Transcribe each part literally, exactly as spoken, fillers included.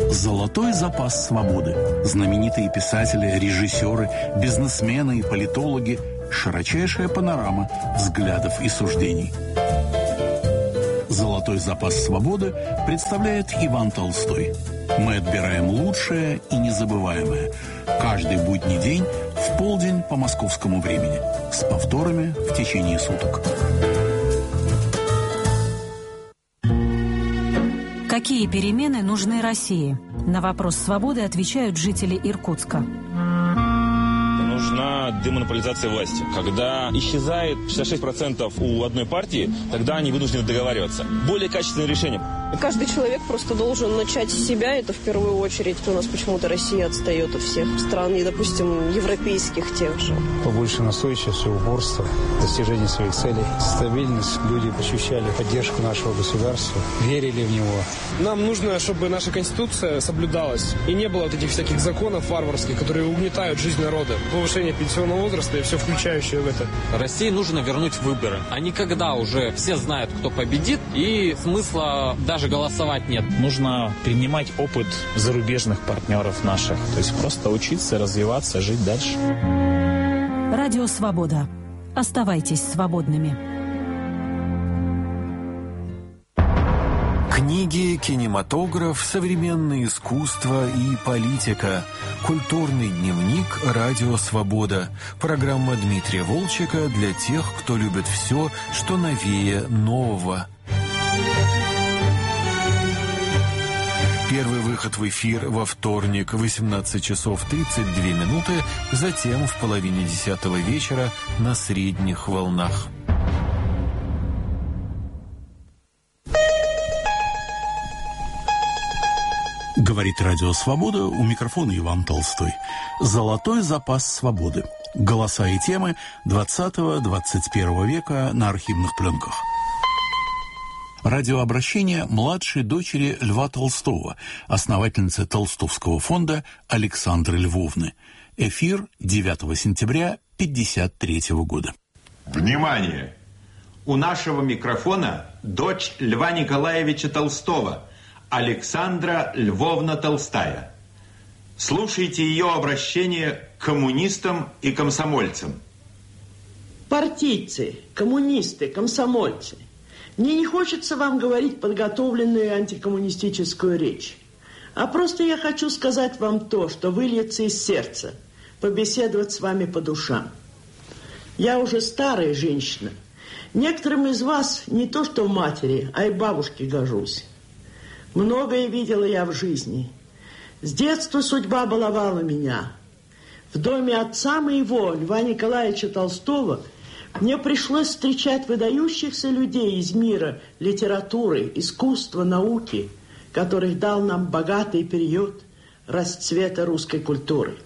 Золотой запас свободы. Знаменитые писатели, режиссеры, бизнесмены и политологи. Широчайшая панорама взглядов и суждений. Золотой запас свободы представляет Иван Толстой. Мы отбираем лучшее и незабываемое. Каждый будний день в полдень по московскому времени. С повторами в течение суток. Какие перемены нужны России? На вопрос свободы отвечают жители Иркутска. Нужна демонополизация власти. Когда исчезает шестьдесят шесть процентов у одной партии, тогда они вынуждены договариваться. Более качественное решение. Каждый человек просто должен начать с себя, это в первую очередь. У нас почему-то Россия отстает от всех стран, и, допустим, европейских тех же. Побольше настойчивости, упорства, достижения своих целей, стабильность. Люди ощущали поддержку нашего государства, верили в него. Нам нужно, чтобы наша Конституция соблюдалась, и не было вот этих всяких законов варварских, которые угнетают жизнь народа. Повышение пенсионного возраста и все включающее в это. России нужно вернуть выборы. А не когда уже все знают, кто победит, и смысла даже голосовать нет. Нужно принимать опыт зарубежных партнеров наших. То есть просто учиться, развиваться, жить дальше. Радио «Свобода». Оставайтесь свободными. Книги, кинематограф, современное искусство и политика. Культурный дневник «Радио Свобода». Программа Дмитрия Волчека для тех, кто любит все, что новее нового. Первый выход в эфир во вторник, восемнадцать часов тридцать две минуты, затем в половине десятого вечера на средних волнах. Говорит Радио Свобода, у микрофона Иван Толстой. Золотой запас свободы. Голоса и темы двадцатого-двадцать первого века на архивных пленках. Радиообращение младшей дочери Льва Толстого, основательницы Толстовского фонда Александры Львовны. Эфир девятого сентября пятьдесят третьего года. Внимание! У нашего микрофона дочь Льва Николаевича Толстого, Александра Львовна Толстая. Слушайте ее обращение к коммунистам и комсомольцам. Партийцы, коммунисты, комсомольцы, мне не хочется вам говорить подготовленную антикоммунистическую речь, а просто я хочу сказать вам то, что выльется из сердца, побеседовать с вами по душам. Я уже старая женщина. Некоторым из вас не то что в матери, а и бабушке гожусь. Многое видела я в жизни. С детства судьба баловала меня. В доме отца моего, Льва Николаевича Толстого, мне пришлось встречать выдающихся людей из мира литературы, искусства, науки, которых дал нам богатый период расцвета русской культуры.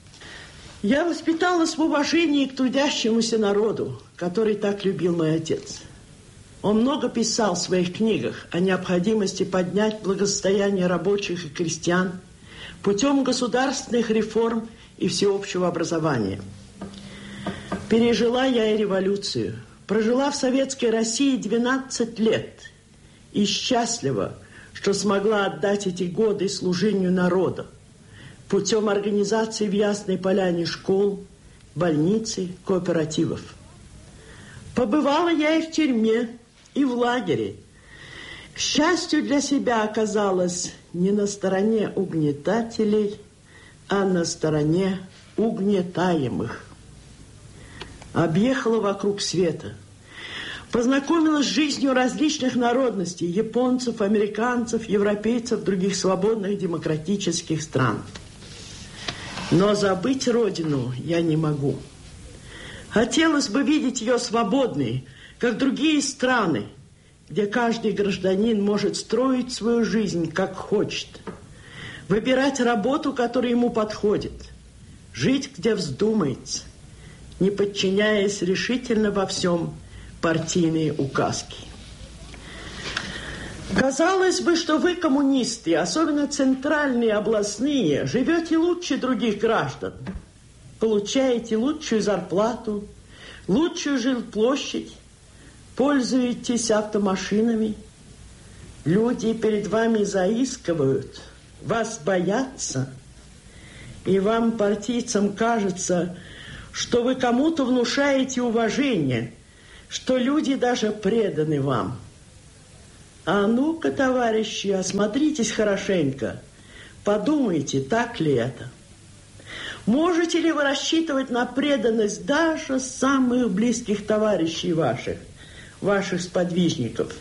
Я воспиталась в уважении к трудящемуся народу, который так любил мой отец. Он много писал в своих книгах о необходимости поднять благосостояние рабочих и крестьян путем государственных реформ и всеобщего образования. Пережила я и революцию, прожила в советской России двенадцать лет и счастлива, что смогла отдать эти годы служению народу путем организации в Ясной Поляне школ, больницы, кооперативов. Побывала я и в тюрьме, и в лагере. К счастью для себя оказалась не на стороне угнетателей, а на стороне угнетаемых. Объехала вокруг света. Познакомилась с жизнью различных народностей, японцев, американцев, европейцев, других свободных демократических стран. Но забыть родину я не могу. Хотелось бы видеть ее свободной, как другие страны, где каждый гражданин может строить свою жизнь, как хочет, выбирать работу, которая ему подходит, жить, где вздумается, не подчиняясь решительно во всем партийные указки. Казалось бы, что вы, коммунисты, особенно центральные, областные, живете лучше других граждан, получаете лучшую зарплату, лучшую жилплощадь, пользуетесь автомашинами. Люди перед вами заискивают, вас боятся, и вам, партийцам, кажется, что вы кому-то внушаете уважение, что люди даже преданы вам. А ну-ка, товарищи, осмотритесь хорошенько, подумайте, так ли это. Можете ли вы рассчитывать на преданность даже самых близких товарищей ваших, ваших сподвижников?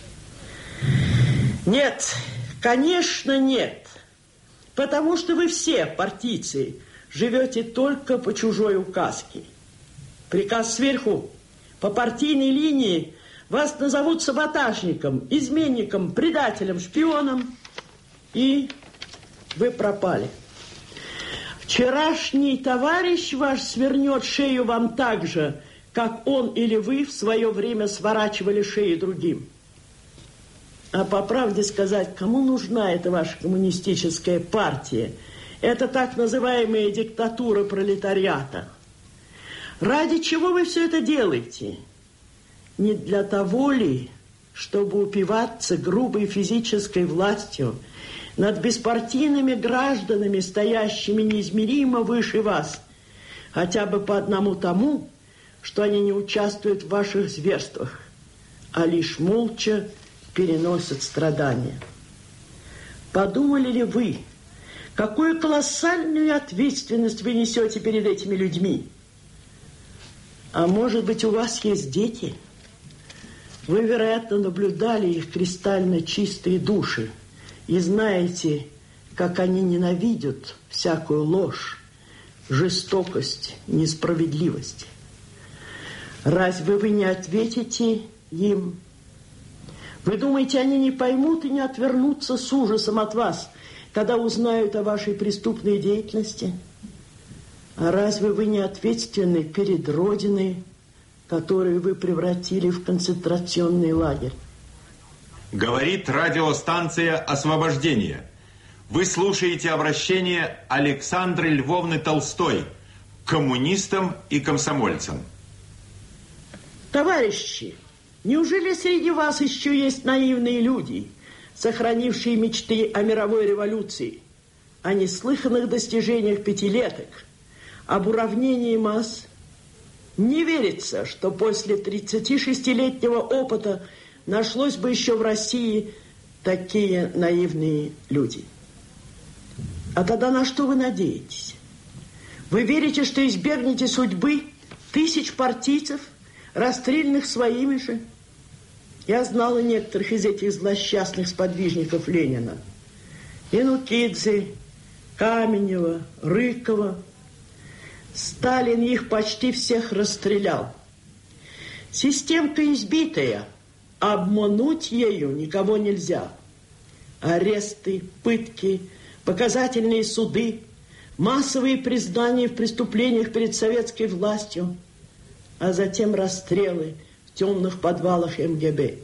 Нет, конечно, нет. Потому что вы все, партийцы, живете только по чужой указке. Приказ сверху, по партийной линии вас назовут саботажником, изменником, предателем, шпионом, и вы пропали. Вчерашний товарищ ваш свернет шею вам так же, как он или вы в свое время сворачивали шеи другим. А по правде сказать, кому нужна эта ваша коммунистическая партия? Это так называемая диктатура пролетариата. Ради чего вы все это делаете? Не для того ли, чтобы упиваться грубой физической властью над беспартийными гражданами, стоящими неизмеримо выше вас, хотя бы по одному тому, что они не участвуют в ваших зверствах, а лишь молча переносят страдания? Подумали ли вы, какую колоссальную ответственность вы несете перед этими людьми? А может быть, у вас есть дети? Вы, вероятно, наблюдали их кристально чистые души и знаете, как они ненавидят всякую ложь, жестокость, несправедливость. Разве вы не ответите им? Вы думаете, они не поймут и не отвернутся с ужасом от вас, когда узнают о вашей преступной деятельности? А разве вы не ответственны перед Родиной, которую вы превратили в концентрационный лагерь? Говорит радиостанция «Освобождение». Вы слушаете обращение Александры Львовны Толстой к коммунистам и комсомольцам. Товарищи, неужели среди вас еще есть наивные люди, сохранившие мечты о мировой революции, о неслыханных достижениях пятилеток, об уравнении масс? Не верится, что после тридцатишестилетнего опыта нашлось бы еще в России такие наивные люди. А тогда на что вы надеетесь? Вы верите, что избегнете судьбы тысяч партийцев, расстрелянных своими же? Я знала некоторых из этих злосчастных сподвижников Ленина. Янукидзе, Каменева, Рыкова. Сталин их почти всех расстрелял. Системка избитая, обмануть ею никого нельзя. Аресты, пытки, показательные суды, массовые признания в преступлениях перед советской властью, а затем расстрелы в темных подвалах эм гэ бэ.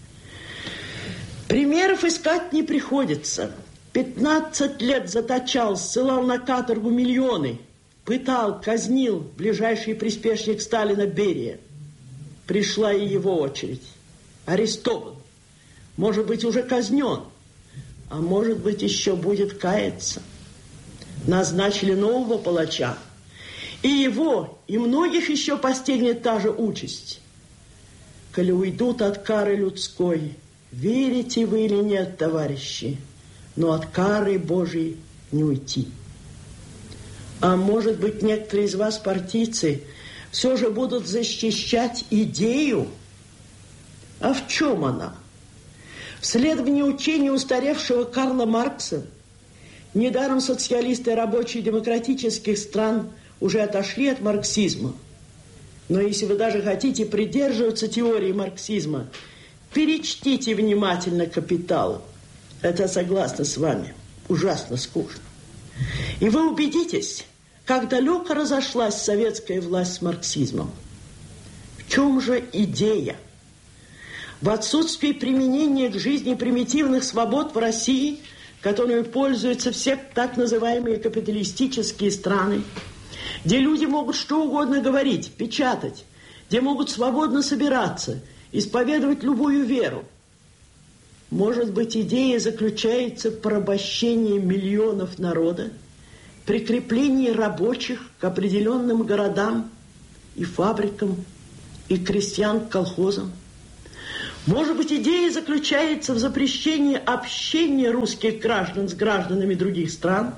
Примеров искать не приходится. пятнадцать лет заточал, ссылал на каторгу миллионы, пытал, казнил ближайший приспешник Сталина Берия. Пришла и его очередь. Арестован. Может быть, уже казнен. А может быть, еще будет каяться. Назначили нового палача. И его, и многих еще постигнет та же участь. Коли уйдут от кары людской, верите вы или нет, товарищи, но от кары Божией не уйти. А может быть, некоторые из вас, партийцы, все же будут защищать идею? А в чем она? В следовании учения устаревшего Карла Маркса. Недаром социалисты рабочие демократических стран уже отошли от марксизма. Но если вы даже хотите придерживаться теории марксизма, перечтите внимательно «Капитал». Это, согласна с вами, ужасно скучно. И вы убедитесь, как далеко разошлась советская власть с марксизмом. В чем же идея? В отсутствии применения к жизни примитивных свобод в России, которыми пользуются все так называемые капиталистические страны, где люди могут что угодно говорить, печатать, где могут свободно собираться, исповедовать любую веру. Может быть, идея заключается в порабощении миллионов народа, прикреплении рабочих к определенным городам и фабрикам, и крестьян к колхозам. Может быть, идея заключается в запрещении общения русских граждан с гражданами других стран.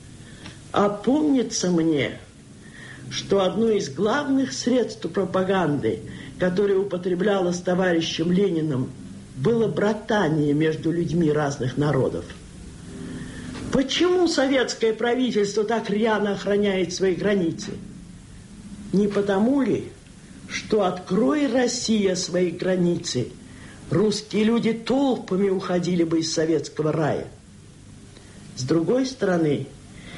А помнится мне, что одно из главных средств пропаганды, которое употреблялось товарищем Лениным, было братание между людьми разных народов. Почему советское правительство так рьяно охраняет свои границы? Не потому ли, что, открой Россия свои границы, русские люди толпами уходили бы из советского рая? С другой стороны,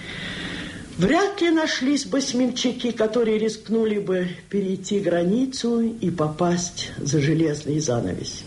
вряд ли нашлись бы смельчаки, которые рискнули бы перейти границу и попасть за железный занавес.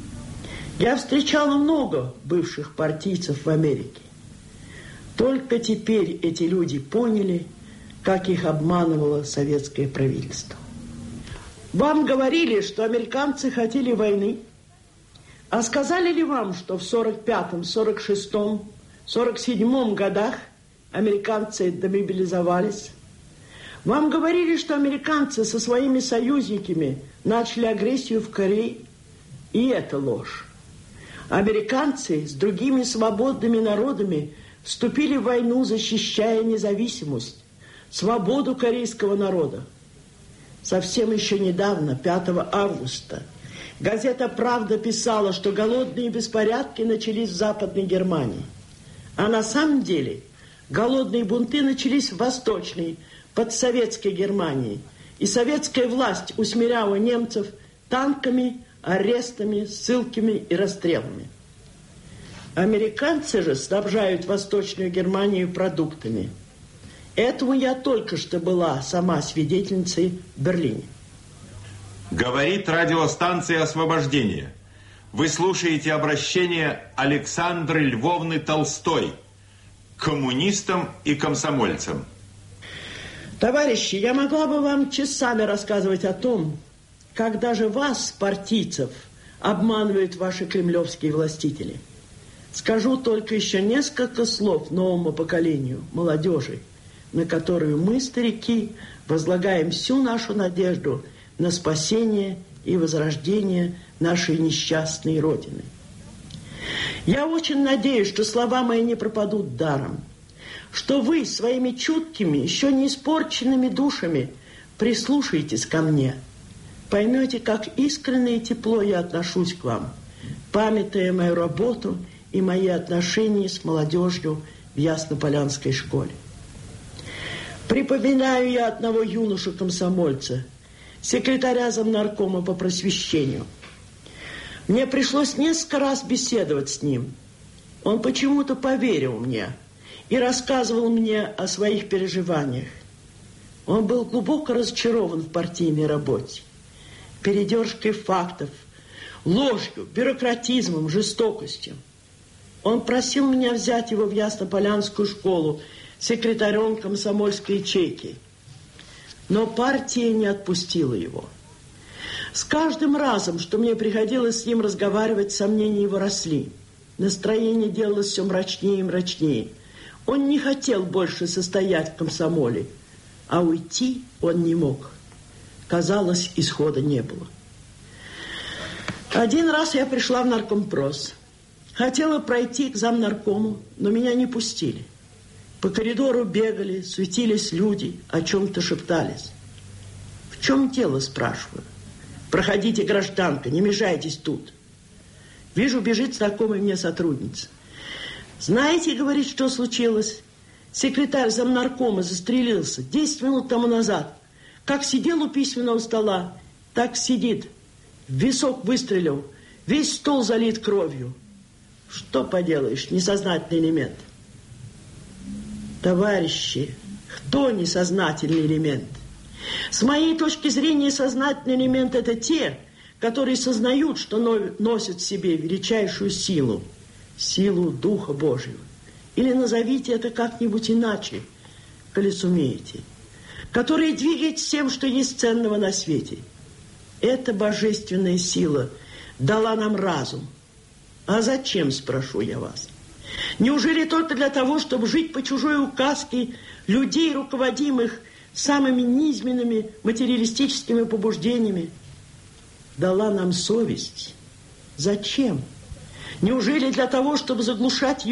Я встречала много бывших партийцев в Америке. Только теперь эти люди поняли, как их обманывало советское правительство. Вам говорили, что американцы хотели войны, а сказали ли вам, что в сорок пятом, сорок шестом, сорок седьмом годах американцы демобилизовались? Вам говорили, что американцы со своими союзниками начали агрессию в Корее? И это ложь. Американцы с другими свободными народами вступили в войну, защищая независимость, свободу корейского народа. Совсем еще недавно, пятого августа, газета «Правда» писала, что голодные беспорядки начались в Западной Германии. А на самом деле голодные бунты начались в Восточной, подсоветской Германии. И советская власть усмиряла немцев танками, арестами, ссылками и расстрелами. Американцы же снабжают Восточную Германию продуктами. Этому я только что была сама свидетельницей в Берлине. Говорит радиостанция «Освобождение». Вы слушаете обращение Александры Львовны Толстой к коммунистам и комсомольцам. Товарищи, я могла бы вам часами рассказывать о том, как даже вас, партийцев, обманывают ваши кремлевские властители. Скажу только еще несколько слов новому поколению, молодежи, на которую мы, старики, возлагаем всю нашу надежду на спасение и возрождение нашей несчастной Родины. Я очень надеюсь, что слова мои не пропадут даром, что вы своими чуткими, еще не испорченными душами прислушаетесь ко мне, поймете, как искренне и тепло я отношусь к вам, памятая мою работу и мои отношения с молодежью в Яснополянской школе. Припоминаю я одного юношу-комсомольца, секретаря замнаркома по просвещению. Мне пришлось несколько раз беседовать с ним. Он почему-то поверил мне и рассказывал мне о своих переживаниях. Он был глубоко разочарован в партийной работе, передержкой фактов, ложью, бюрократизмом, жестокостью. Он просил меня взять его в Яснополянскую школу секретарем комсомольской ячейки. Но партия не отпустила его. С каждым разом, что мне приходилось с ним разговаривать, сомнения его росли. Настроение делалось все мрачнее и мрачнее. Он не хотел больше состоять в комсомоле, а уйти он не мог. Казалось, исхода не было. Один раз я пришла в наркомпрос. Хотела пройти к замнаркому, но меня не пустили. По коридору бегали, суетились люди, о чем-то шептались. «В чем дело?» – спрашиваю. «Проходите, гражданка, не мешайтесь тут». Вижу, бежит знакомая мне сотрудница. «Знаете, — говорит, — что случилось? Секретарь замнаркома застрелился десять минут тому назад. Как сидел у письменного стола, так сидит. В висок выстрелил, весь стол залит кровью. Что поделаешь, несознательный элемент». Товарищи, кто несознательный элемент? С моей точки зрения, сознательный элемент – это те, которые сознают, что носят в себе величайшую силу, силу Духа Божьего. Или назовите это как-нибудь иначе, коли сумеете. Которые двигают всем, что есть ценного на свете. Эта божественная сила дала нам разум. А зачем, спрошу я вас? Неужели только для того, чтобы жить по чужой указке людей, руководимых самыми низменными материалистическими побуждениями? Дала нам совесть. Зачем? Неужели для того, чтобы заглушать